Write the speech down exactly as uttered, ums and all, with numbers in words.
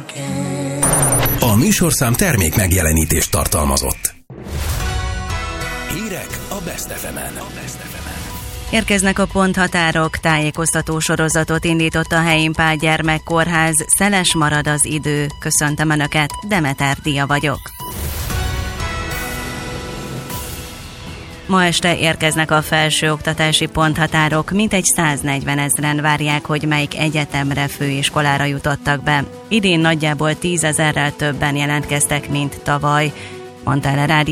A műsorszám termék megjelenítést tartalmazott. Hírek a Best ef emen. Érkeznek a ponthatárok, tájékoztató sorozatot indított a Helyén Pál Gyermekkórház, szeles marad az idő. Köszöntöm Önöket, Demeter Dia vagyok. Ma este érkeznek a felsőoktatási ponthatárok, mintegy száznegyven ezren várják, hogy melyik egyetemre, főiskolára jutottak be. Idén nagyjából tízezerrel többen jelentkeztek, mint tavaly, mondta el a rádió